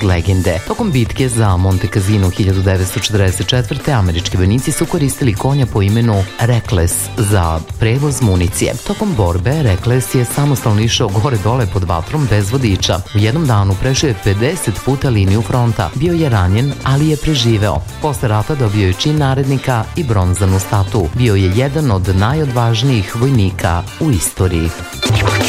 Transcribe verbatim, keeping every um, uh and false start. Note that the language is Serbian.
legende. Tokom bitke za Monte Cassino hiljadu devetsto četrdeset četvrte. američki vojnici su koristili konja po imenu Rekles za prevoz municije. Tokom borbe Rekles je samostalno išao gore-dole pod vatrom bez vodiča. U jednom danu prešao je pedeset puta liniju fronta. Bio je ranjen, ali je preživeo. Posle rata dobio je čin narednika i bronzanu statu. Bio je jedan od najodvažnijih vojnika u istoriji.